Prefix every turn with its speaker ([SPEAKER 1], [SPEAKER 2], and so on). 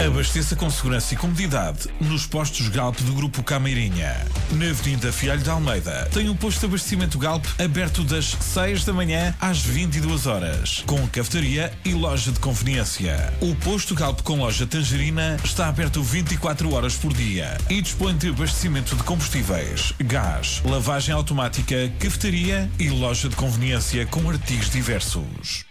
[SPEAKER 1] Abasteça com segurança e comodidade nos postos Galp do Grupo Cameirinha. Na Avenida Fialho de Almeida tem um posto de abastecimento Galp aberto das 6 da manhã às 22 horas, com cafetaria e loja de conveniência. O posto Galp com loja Tangerina está aberto 24 horas por dia e dispõe de abastecimento de combustíveis, gás, lavagem automática, cafetaria e loja de conveniência com artigos diversos.